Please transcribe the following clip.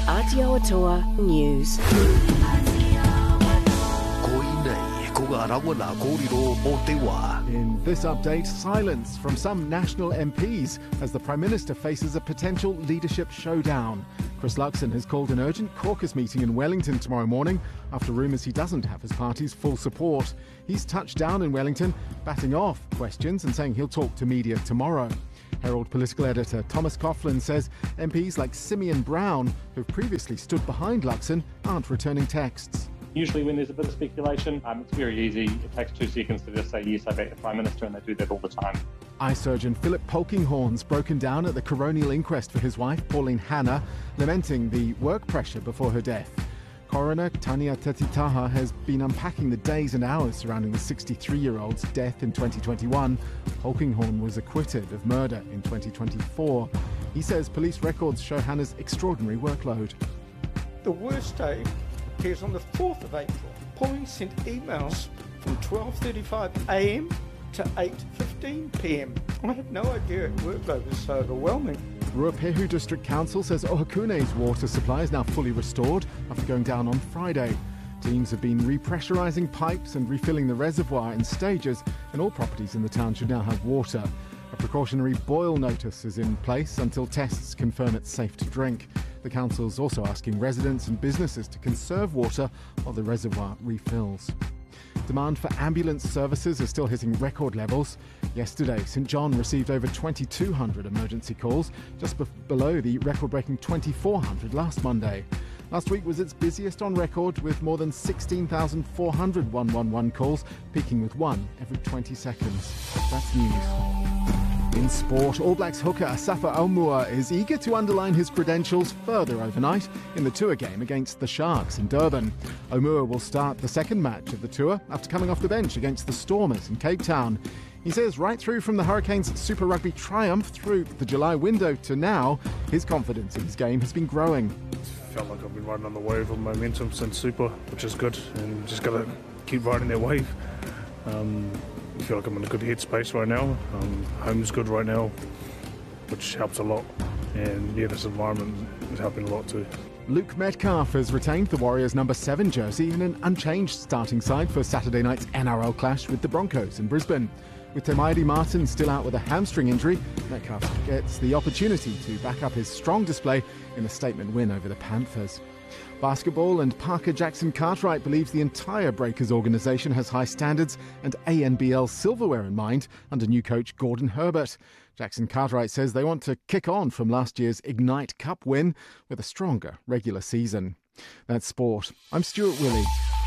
Aotearoa News. In this update, silence from some national MPs as the Prime Minister faces a potential leadership showdown. Chris Luxon has called an urgent caucus meeting in Wellington tomorrow morning after rumours he doesn't have his party's full support. He's touched down in Wellington, batting off questions and saying he'll talk to media tomorrow. Herald political editor Thomas Coughlin says MPs like Simeon Brown, who've previously stood behind Luxon, aren't returning texts. Usually when there's a bit of speculation, it's very easy. It takes 2 seconds to just say, yes, I back the Prime Minister, and they do that all the time. Eye surgeon Philip Polkinghorne's broken down at the coronial inquest for his wife, Pauline Hanna, lamenting the work pressure before her death. Coroner Tania Tatitaha has been unpacking the days and hours surrounding the 63-year-old's death in 2021. Polkinghorne was acquitted of murder in 2024. He says police records show Hanna's extraordinary workload. The worst day appears on the 4th of April. Pauline sent emails from 12:35am to 8:15pm. I had no idea her workload was so overwhelming. Ruapehu District Council says Ohakune's water supply is now fully restored after going down on Friday. Teams have been repressurising pipes and refilling the reservoir in stages, and all properties in the town should now have water. A precautionary boil notice is in place until tests confirm it's safe to drink. The council's also asking residents and businesses to conserve water while the reservoir refills. Demand for ambulance services is still hitting record levels. Yesterday, St John received over 2,200 emergency calls, just below the record-breaking 2,400 last Monday. Last week was its busiest on record, with more than 16,400 111 calls, peaking with one every 20 seconds. That's news. In sport, All Blacks hooker Asafa Aumua is eager to underline his credentials further overnight in the tour game against the Sharks in Durban. Aumua will start the second match of the tour after coming off the bench against the Stormers in Cape Town. He says right through from the Hurricanes' Super Rugby triumph through the July window to now, his confidence in his game has been growing. Felt like I've been riding on the wave of momentum since Super, which is good, and just got to keep riding that wave. I feel like I'm in a good headspace right now. Home's good right now, which helps a lot. And yeah, this environment is helping a lot too. Luke Metcalf has retained the Warriors' number 7 jersey in an unchanged starting side for Saturday night's NRL clash with the Broncos in Brisbane. With Tamaidi Martin still out with a hamstring injury, Metcalf gets the opportunity to back up his strong display in a statement win over the Panthers. Basketball, and Parker Jackson Cartwright believes the entire Breakers organisation has high standards and ANBL silverware in mind under new coach Gordon Herbert. Jackson Cartwright says they want to kick on from last year's Ignite Cup win with a stronger regular season. That's sport. I'm Stuart Willey.